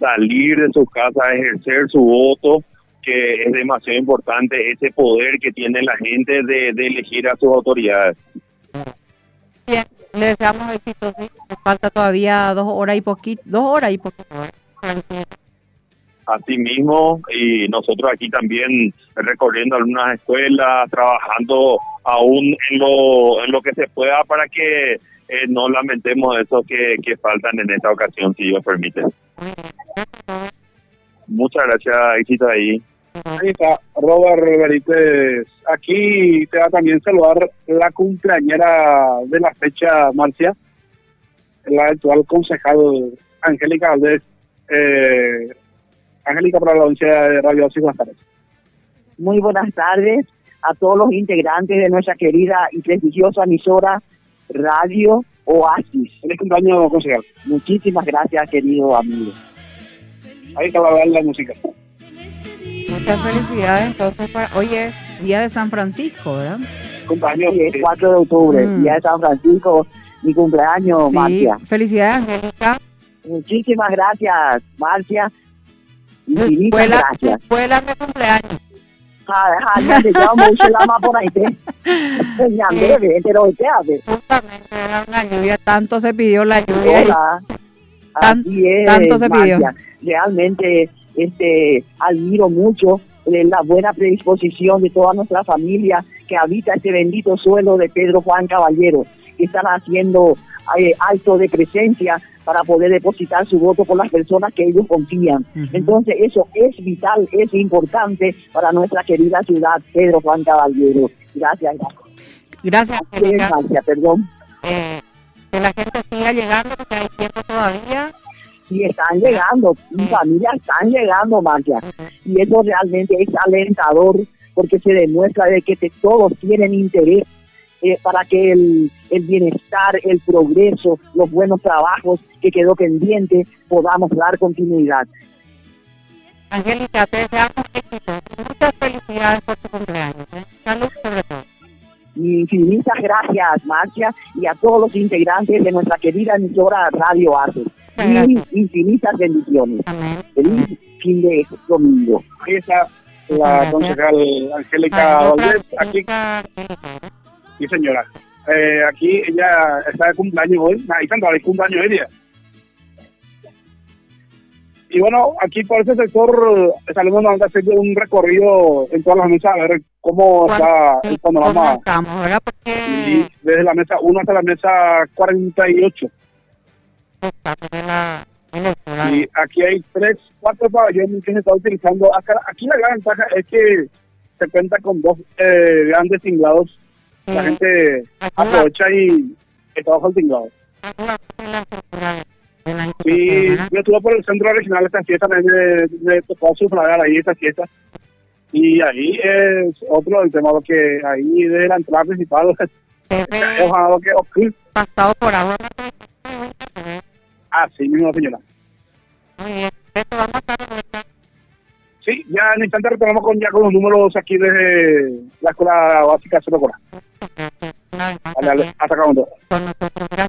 salir de sus casas, ejercer su voto, que es demasiado importante ese poder que tiene la gente de elegir a sus autoridades. Bien, le deseamos éxito, sí. Le falta todavía 2 horas y poquito, 2 horas y poquito. Así mismo, y nosotros aquí también recorriendo algunas escuelas, trabajando aún en lo que se pueda para que no lamentemos eso que faltan en esta ocasión, si Dios permite. Muchas gracias, éxito ahí. Ahí está, Robert Benítez. Aquí te va también saludar la cumpleañera de la fecha, Marcia, la actual concejal Angélica Valdés. Angélica, para la audiencia de Radio Oasis, buenas tardes. Muy buenas tardes a todos los integrantes de nuestra querida y prestigiosa emisora Radio Oasis. Feliz cumpleaños, concejal. Muchísimas gracias, querido amigo. Ahí está la música. Muchas felicidades, entonces, hoy es Día de San Francisco, ¿verdad? Cumpleaños. Sí, es 4 de octubre, Día de San Francisco, mi cumpleaños, Sí, Marcia. felicidades, Angélica. Muchísimas gracias, Marcia. Infinitas gracias. Escuela de cumpleaños. Ya te llamo mucho la más por ahí, ya breve, pero ¿qué hace? Justamente era una lluvia, tanto se pidió la lluvia. Hola. Así es, tanto se pidió. Marcia. Realmente admiro mucho la buena predisposición de toda nuestra familia que habita este bendito suelo de Pedro Juan Caballero, que están haciendo acto de presencia para poder depositar su voto por las personas que ellos confían. Entonces eso es vital, es importante para nuestra querida ciudad, Pedro Juan Caballero. Gracias. Gracias, Angélica. Gracias, perdón. Que la gente siga llegando, porque hay tiempo todavía. Sí, están llegando, mi familia están llegando, Marcia. Y eso realmente es alentador, porque se demuestra de que todos tienen interés para que el bienestar, el progreso, los buenos trabajos que quedó pendiente, podamos dar continuidad. Angélica, te deseamos éxito. Muchas felicidades por tu cumpleaños. Salud sobre todo. Infinitas gracias, Marcia, y a todos los integrantes de nuestra querida emisora Radio Oasis. Infinitas bendiciones. Amén. Feliz fin de domingo. Ahí está la concejal Angélica Valdés. Aquí. Sí, señora. Aquí ella está de cumpleaños hoy. Ahí está, de cumpleaños hoy día. Y bueno, aquí por ese sector salimos a hacer un recorrido en todas las mesas a ver cómo está el panorama. Y desde la mesa 1 hasta la mesa 48. Y aquí hay 4 pabellones que se están utilizando. Aquí la gran ventaja es que se cuenta con 2 grandes tinglados. La gente aprovecha y está bajo el tinglado. Sí, yo estuve por el centro regional esta fiesta, me tocó sufragar ahí esta fiesta. Y ahí es otro del tema, porque ahí de la entrada principal es algo que pasado por agua. Así mismo, señora. Muy bien, esto vamos a estar. Sí, ya en el instante retornamos con los números aquí desde la escuela básica 0 Cora. Hasta acá. Con nosotros.